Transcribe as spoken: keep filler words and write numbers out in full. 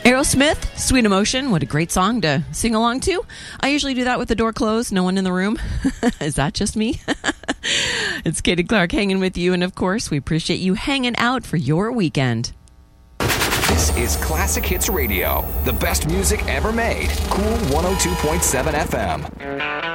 Aerosmith, Sweet Emotion. What a great song to sing along to. I usually do that with the door closed, no one in the room. Is that just me? It's Katie Clark hanging with you, and of course, we appreciate you hanging out for your weekend. This is Classic Hits Radio, the best music ever made. Cool one oh two point seven F M.